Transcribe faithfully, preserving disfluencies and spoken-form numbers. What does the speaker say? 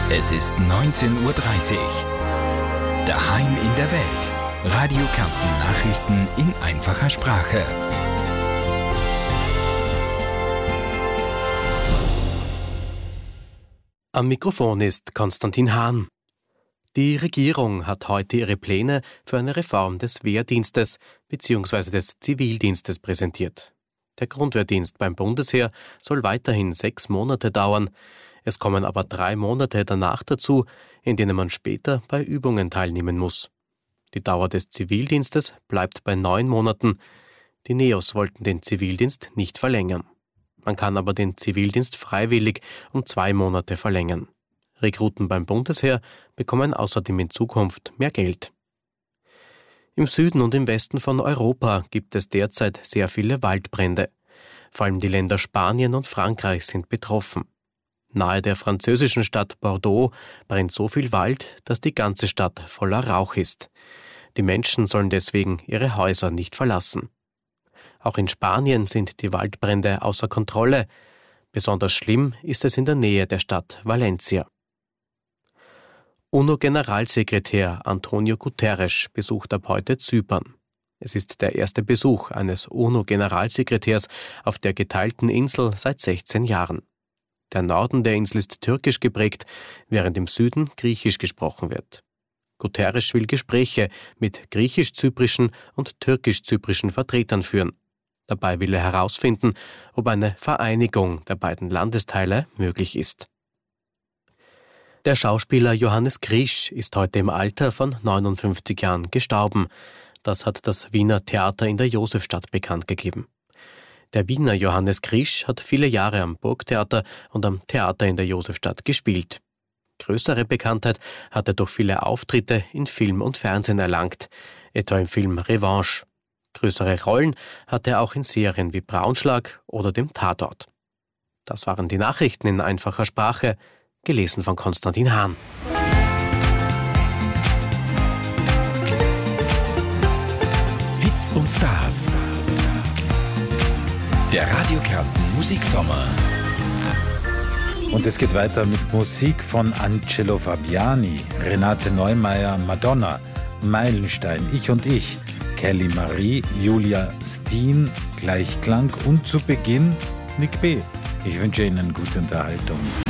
Es ist neunzehn Uhr dreißig. Daheim in der Welt. Radio Kärnten Nachrichten in einfacher Sprache. Am Mikrofon ist Konstantin Hahn. Die Regierung hat heute ihre Pläne für eine Reform des Wehrdienstes bzw. des Zivildienstes präsentiert. Der Grundwehrdienst beim Bundesheer soll weiterhin sechs Monate dauern. Es kommen aber drei Monate danach dazu, in denen man später bei Übungen teilnehmen muss. Die Dauer des Zivildienstes bleibt bei neun Monaten. Die Neos wollten den Zivildienst nicht verlängern. Man kann aber den Zivildienst freiwillig um zwei Monate verlängern. Rekruten beim Bundesheer bekommen außerdem in Zukunft mehr Geld. Im Süden und im Westen von Europa gibt es derzeit sehr viele Waldbrände. Vor allem die Länder Spanien und Frankreich sind betroffen. Nahe der französischen Stadt Bordeaux brennt so viel Wald, dass die ganze Stadt voller Rauch ist. Die Menschen sollen deswegen ihre Häuser nicht verlassen. Auch in Spanien sind die Waldbrände außer Kontrolle. Besonders schlimm ist es in der Nähe der Stadt Valencia. UNO-Generalsekretär Antonio Guterres besucht ab heute Zypern. Es ist der erste Besuch eines UNO-Generalsekretärs auf der geteilten Insel seit sechzehn Jahren. Der Norden der Insel ist türkisch geprägt, während im Süden griechisch gesprochen wird. Guterres will Gespräche mit griechisch-zyprischen und türkisch-zyprischen Vertretern führen. Dabei will er herausfinden, ob eine Vereinigung der beiden Landesteile möglich ist. Der Schauspieler Johannes Krisch ist heute im Alter von neunundfünfzig Jahren gestorben. Das hat das Wiener Theater in der Josefstadt bekannt gegeben. Der Wiener Johannes Krisch hat viele Jahre am Burgtheater und am Theater in der Josefstadt gespielt. Größere Bekanntheit hat er durch viele Auftritte in Film und Fernsehen erlangt, etwa im Film Revanche. Größere Rollen hat er auch in Serien wie Braunschlag oder dem Tatort. Das waren die Nachrichten in einfacher Sprache, gelesen von Konstantin Hahn. Hits und Stars. Der Radio Kärnten Musiksommer. Und es geht weiter mit Musik von Angelo Fabiani, Renate Neumeier, Madonna, Meilenstein, Ich und Ich, Kelly Marie, Julia Steen, Gleichklang und zu Beginn Nick B. Ich wünsche Ihnen gute Unterhaltung.